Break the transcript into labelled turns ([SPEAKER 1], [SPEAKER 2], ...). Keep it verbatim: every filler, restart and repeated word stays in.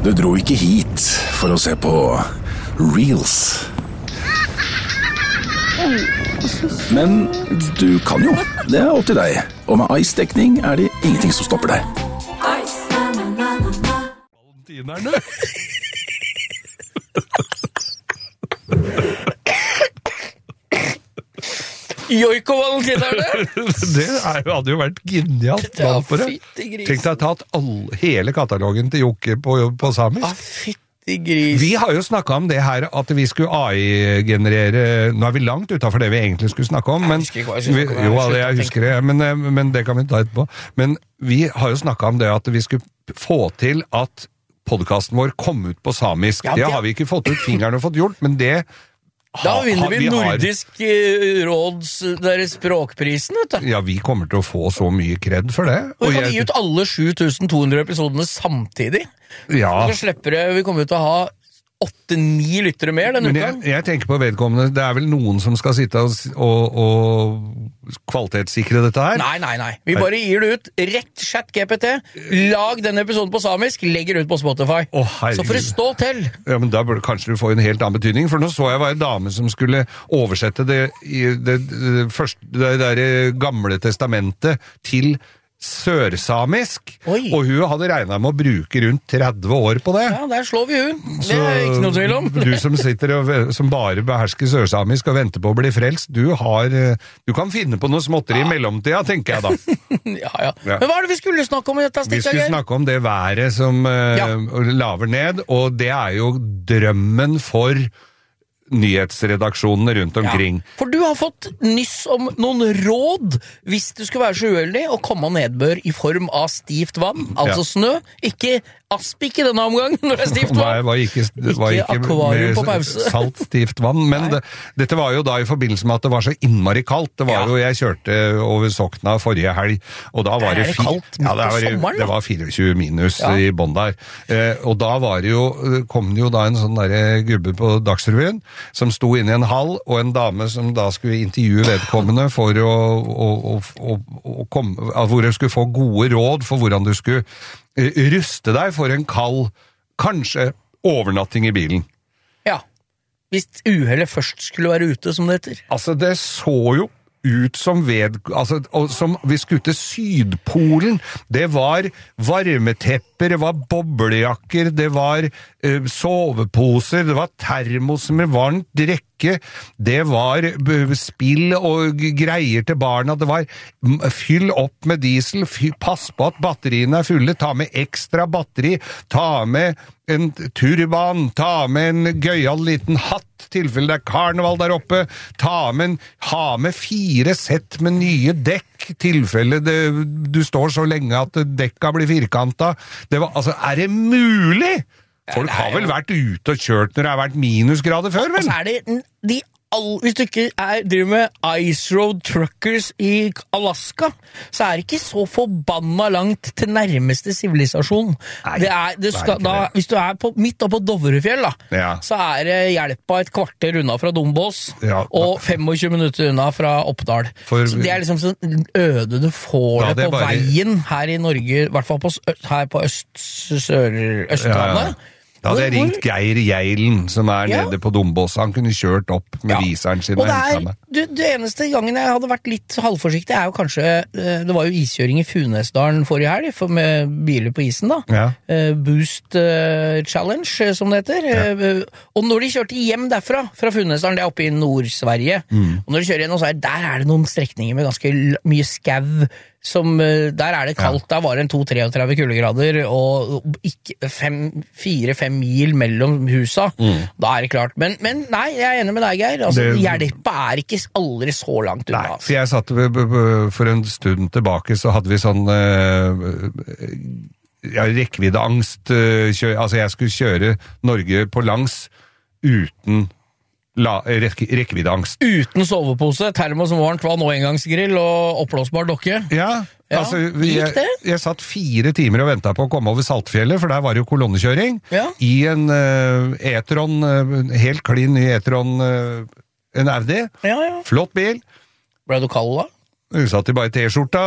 [SPEAKER 1] Du dro ikke hit for å se på Reels. Men du kan jo, det er opp til deg. Og med Ice-dekning er det ingenting som stopper deg.
[SPEAKER 2] Valentinerne.
[SPEAKER 3] Joiko-valentinerne.
[SPEAKER 2] Det er, hadde jo vært genialt.
[SPEAKER 3] Ja,
[SPEAKER 2] for det. Tenk deg å ha tatt all, hele katalogen til Jokke på, på samisk.
[SPEAKER 3] Ah, fytti gris.
[SPEAKER 2] Vi har jo snakket om det her, at vi skulle A I-generere, nå er vi langt utenfor det vi egentlig skulle snakke om, men,
[SPEAKER 3] jeg husker ikke hva jeg skulle snakke om,
[SPEAKER 2] vi, jo,
[SPEAKER 3] jeg
[SPEAKER 2] jeg husker det, men, men det kan vi ta etterpå. Men vi har jo snakket om det at vi skulle få til at podcasten vår kom ut på samisk.
[SPEAKER 3] Ja,
[SPEAKER 2] det
[SPEAKER 3] det
[SPEAKER 2] har vi ikke fått ut fingeren og fått gjort, men det
[SPEAKER 3] Da vinner vi,
[SPEAKER 2] vi har,
[SPEAKER 3] nordisk uh, råds der språkprisen, vet du.
[SPEAKER 2] Ja, vi kommer til å få så mye kred for det.
[SPEAKER 3] Og vi kan
[SPEAKER 2] jeg,
[SPEAKER 3] gi ut alle sju tusen to hundre episodene samtidig.
[SPEAKER 2] ja,
[SPEAKER 3] Så slipper det, vi kommer til å ha åtte ni lyttere mer denne
[SPEAKER 2] men
[SPEAKER 3] uka.
[SPEAKER 2] jeg, jeg tenker på vedkommende, det er vel noen som skal sitte og, og, og kvalitetssikre dette her?
[SPEAKER 3] Nei, nei, nei. Vi bare gir det ut. Rett chat G P T. Lag den episoden på samisk, legger ut på Spotify.
[SPEAKER 2] Å, herregud.
[SPEAKER 3] Så får det stå til.
[SPEAKER 2] Ja, men da burde kanskje du få en helt annen betydning, for nå så jeg var en dame som skulle oversette det, i det, det, første, det der gamle testamentet til sørsamisk,
[SPEAKER 3] Oi.
[SPEAKER 2] og hun hadde regnet med å bruke rundt tretti år på det.
[SPEAKER 3] Ja, der slår vi hun. Det er ikke noe tvil om.
[SPEAKER 2] Du som sitter og, som bare behersker sørsamisk og venter på å bli frelst, du har, du kan finne på noe småtteri i mellomtida, tenker jeg da.
[SPEAKER 3] ja, ja. Men hva er det vi skulle snakke om i dette stikket?
[SPEAKER 2] Vi skulle snakke om det været som uh,
[SPEAKER 3] Ja.
[SPEAKER 2] laver ned, og det er jo drømmen for nyhetsredaksjonene rundt omkring.
[SPEAKER 3] Ja, for du har fått nyss om noen råd hvis du skal være så uheldig å komme av nedbør i form av stivt vann, altså
[SPEAKER 2] Ja.
[SPEAKER 3] snø, ikke aspik i denne omgang når det er stivt vann.
[SPEAKER 2] Nei, var ikke, var
[SPEAKER 3] Ikke
[SPEAKER 2] ikke
[SPEAKER 3] akvarium på
[SPEAKER 2] med
[SPEAKER 3] pause.
[SPEAKER 2] salt, stivt vann, men det, dette var jo da i forbindelse med at det var så innmari kaldt. Det var
[SPEAKER 3] Ja.
[SPEAKER 2] jo, jeg kjørte over Sokna forrige helg, og da var
[SPEAKER 3] Der er
[SPEAKER 2] det,
[SPEAKER 3] det
[SPEAKER 2] fi-
[SPEAKER 3] kaldt midt
[SPEAKER 2] ja, det
[SPEAKER 3] på
[SPEAKER 2] var,
[SPEAKER 3] sommeren, da.
[SPEAKER 2] det var tjuefire minus
[SPEAKER 3] Ja.
[SPEAKER 2] i bånn der. Eh, og da var det jo, kom det jo da en sånn der gubbe på Dagsrevyen, som sto inne i en hall, og en dame som da skulle intervjue vedkommende for å, å, å, å, å komme, hvor jeg skulle få gode råd for hvordan du skulle eh, ruste deg for en kald, kanskje overnatting i bilen.
[SPEAKER 3] Ja, hvis uhellet først skulle være ute, som det heter.
[SPEAKER 2] Altså, det så jo ut som ved, altså, og som vi skulle til Sydpolen. Det var varmetepper, det var boblejakker, det var uh, soveposer, det var termos med varmt drikke, det var uh, spill og greier til barna, det var m, fyll opp med diesel, fy, pass på at batteriene er fulle, ta med ekstra batteri, ta med en turban, ta med en gøyal liten hatt, tilfelle det er karneval der oppe, ta med en, ha med fire sett med nye dekk, tilfelle det, du står så lenge at dekka blir firkanta. Det var, altså, er det mulig? Folk
[SPEAKER 3] Ja, det er
[SPEAKER 2] har vel
[SPEAKER 3] jo-
[SPEAKER 2] vært ute og kjørt når det har vært minusgrader før,
[SPEAKER 3] Og
[SPEAKER 2] vel?
[SPEAKER 3] så er det n- de all, hvis du ikke er, driver med Ice Road Truckers i Alaska, så er det ikke så forbanna langt til nærmeste sivilisasjon.
[SPEAKER 2] Nei,
[SPEAKER 3] Det er, det skal,
[SPEAKER 2] det er ikke
[SPEAKER 3] da,
[SPEAKER 2] det.
[SPEAKER 3] hvis du er på, midt oppe på Dovrefjell, da,
[SPEAKER 2] Ja.
[SPEAKER 3] så er det hjelp av et kvarter unna fra Dombås,
[SPEAKER 2] Ja.
[SPEAKER 3] og femogtjue minutter unna fra Oppdal.
[SPEAKER 2] For-
[SPEAKER 3] så det er liksom sånn øde du får
[SPEAKER 2] Ja,
[SPEAKER 3] det,
[SPEAKER 2] det er
[SPEAKER 3] på
[SPEAKER 2] bare-
[SPEAKER 3] veien her i Norge, i hvert fall på, s- her på øst, sør, Østlandet.
[SPEAKER 2] Da hadde jeg
[SPEAKER 3] Hvor-
[SPEAKER 2] ringt Geir Geilen, som er
[SPEAKER 3] Ja.
[SPEAKER 2] nede på Dombås. Han kunne kjørt opp med
[SPEAKER 3] Ja.
[SPEAKER 2] viseren sin.
[SPEAKER 3] Og
[SPEAKER 2] og
[SPEAKER 3] det,
[SPEAKER 2] hentet
[SPEAKER 3] er,
[SPEAKER 2] meg.
[SPEAKER 3] du, det eneste gangen jeg hadde vært litt halvforsiktig, er jo kanskje eh, Det var jo iskjøring i Funesdalen forrige helg, for med biler på isen, da.
[SPEAKER 2] Ja.
[SPEAKER 3] Eh, Boost eh, Challenge, eh, som det heter. Eh, og når de kjørte hjem derfra, fra Funesdalen, det er oppe i Nord-Sverige,
[SPEAKER 2] Mm.
[SPEAKER 3] og når de kjører gjennom, så er der er det noen strekninger med ganske l- mye skau. Som, eh, der er det kaldt, der var det en to til treogtredve kuldegrader, og ikke fem, fire-fem mil mellom husa. Da er det klart. Men, men nei, jeg er enig med deg, Geir. Altså,
[SPEAKER 2] Det-
[SPEAKER 3] hjelpa er ikke aldri så langt unna.
[SPEAKER 2] Nei, for jeg satt b- b- b- for en stund tilbake, så hadde vi sånn uh, ja, rekkeviddeangst. Uh, kjø, altså, jeg skulle kjøre Norge på langs uten la, rekke, rekkeviddeangst.
[SPEAKER 3] Uten sovepose, termos med varmt vann og engangsgrill og oppblåsbar dokke.
[SPEAKER 2] Ja,
[SPEAKER 3] Ja,
[SPEAKER 2] altså, vi,
[SPEAKER 3] gikk
[SPEAKER 2] jeg,
[SPEAKER 3] det?
[SPEAKER 2] jeg satt fire timer og ventet på å komme over Saltfjellet, for der var det jo kolonnekjøring,
[SPEAKER 3] Ja.
[SPEAKER 2] i en uh, E-tron, uh, helt klin ny E-tron, uh, en Audi,
[SPEAKER 3] Ja, ja.
[SPEAKER 2] flott bil.
[SPEAKER 3] Ble du kald da?
[SPEAKER 2] Hun satt i bare T-skjorta,